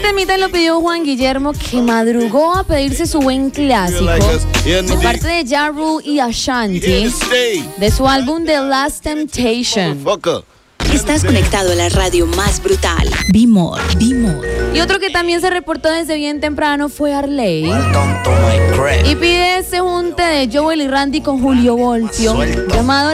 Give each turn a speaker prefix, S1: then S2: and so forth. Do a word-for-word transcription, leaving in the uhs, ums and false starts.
S1: temita lo pidió Juan Guillermo, que madrugó a pedirse su buen clásico de parte de Ja Rule y Ashanti de su álbum The Last Temptation.
S2: Estás conectado a la radio más brutal. Be More, Be More.
S1: Y otro que también se reportó desde bien temprano fue Arley. Y pide ese junte de Joel y Randy con Julio Volpio, llamado